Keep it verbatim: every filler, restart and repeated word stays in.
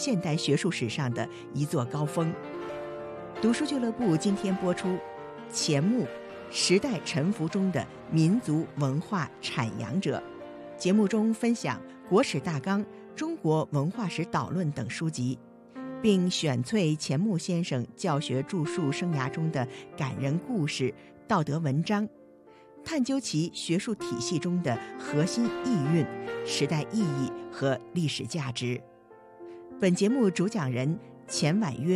现代学术史上的一座高峰。读书俱乐部今天播出钱穆，时代沉浮中的民族文化阐扬者。节目中分享《国史大纲》《中国文化史导论》等书籍，并选萃钱穆先生教学著述生涯中的感人故事、道德文章，探究其学术体系中的核心意蕴、时代意义和历史价值。本节目主讲人钱婉约。